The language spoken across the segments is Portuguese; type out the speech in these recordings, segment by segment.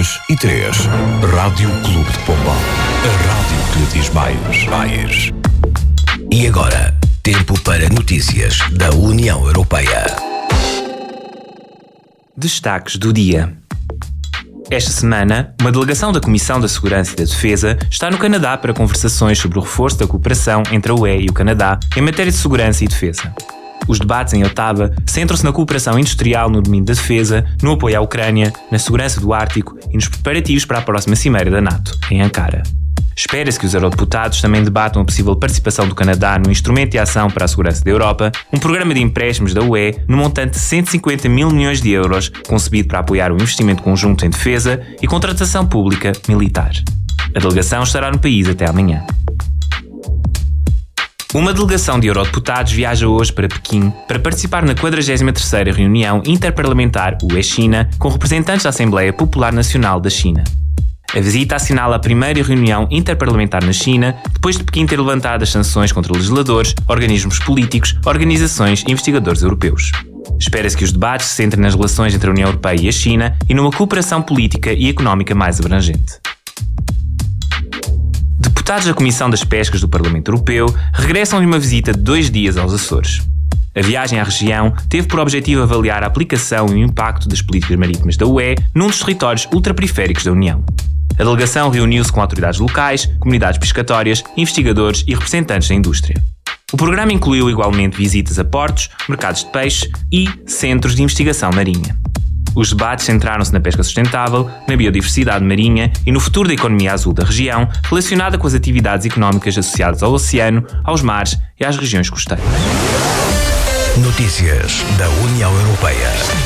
2 e 3. Rádio Clube de Pombal. A rádio que lhe diz mais. E agora, tempo para notícias da União Europeia. Destaques do dia. Esta semana, uma delegação da Comissão da Segurança e da Defesa está no Canadá para conversações sobre o reforço da cooperação entre a UE e o Canadá em matéria de segurança e defesa. Os debates em Ottawa centram-se na cooperação industrial no domínio da defesa, no apoio à Ucrânia, na segurança do Ártico e nos preparativos para a próxima cimeira da NATO, em Ankara. Espera-se que os eurodeputados também debatam a possível participação do Canadá no Instrumento de Ação para a Segurança da Europa, um programa de empréstimos da UE no montante de 150 mil milhões de euros, concebido para apoiar o investimento conjunto em defesa e contratação pública militar. A delegação estará no país até amanhã. Uma delegação de eurodeputados viaja hoje para Pequim para participar na 43ª reunião interparlamentar UE-China com representantes da Assembleia Popular Nacional da China. A visita assinala a primeira reunião interparlamentar na China, depois de Pequim ter levantado as sanções contra legisladores, organismos políticos, organizações e investigadores europeus. Espera-se que os debates se centrem nas relações entre a União Europeia e a China e numa cooperação política e económica mais abrangente. Deputados da Comissão das Pescas do Parlamento Europeu regressam de uma visita de 2 dias aos Açores. A viagem à região teve por objetivo avaliar a aplicação e o impacto das políticas marítimas da UE num dos territórios ultraperiféricos da União. A delegação reuniu-se com autoridades locais, comunidades pescatórias, investigadores e representantes da indústria. O programa incluiu igualmente visitas a portos, mercados de peixe e centros de investigação marinha. Os debates centraram-se na pesca sustentável, na biodiversidade marinha e no futuro da economia azul da região, relacionada com as atividades económicas associadas ao oceano, aos mares e às regiões costeiras. Notícias da União Europeia.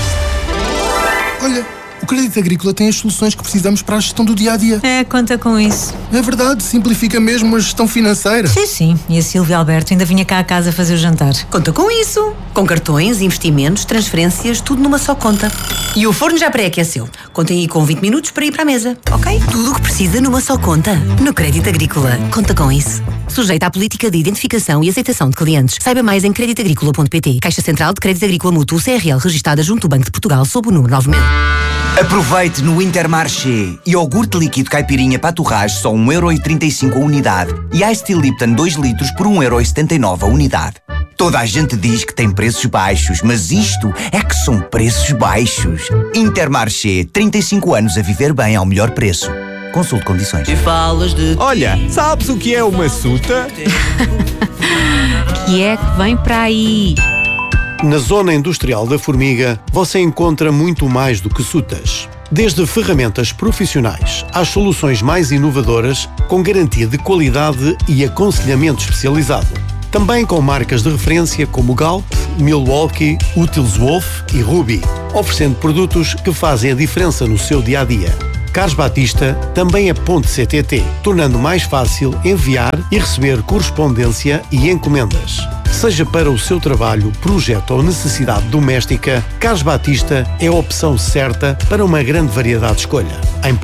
Olha, o Crédito Agrícola tem as soluções que precisamos para a gestão do dia-a-dia. Conta com isso. É verdade, simplifica mesmo a gestão financeira. Sim. E a Silvia Alberto ainda vinha cá a casa fazer o jantar. Conta com isso. Com cartões, investimentos, transferências, tudo numa só conta. E o forno já pré-aqueceu. Contem aí com 20 minutos para ir para a mesa, ok? Tudo o que precisa numa só conta. No Crédito Agrícola. Conta com isso. Sujeita à política de identificação e aceitação de clientes. Saiba mais em creditagricola.pt. Caixa Central de Crédito Agrícola Mútuo CRL, registada junto ao Banco de Portugal sob o número 9000. Aproveite no Intermarché. Iogurte líquido caipirinha para torragem só 1,35€ a unidade. E Ice Tea Lipton 2 litros por 1,79€ a unidade. Toda a gente diz que tem preços baixos, mas isto é que são preços baixos. Intermarché, 35 anos a viver bem ao melhor preço. Consulte condições. Olha, sabes o que é uma suta? Que é que vem para aí? Na Zona Industrial da Formiga, você encontra muito mais do que sutas. Desde ferramentas profissionais às soluções mais inovadoras, com garantia de qualidade e aconselhamento especializado. Também com marcas de referência como Galp, Milwaukee, Utilswolf e Ruby, oferecendo produtos que fazem a diferença no seu dia-a-dia. Carlos Batista também é ponto CTT, tornando mais fácil enviar e receber correspondência e encomendas. Seja para o seu trabalho, projeto ou necessidade doméstica, Carlos Batista é a opção certa para uma grande variedade de escolha. Em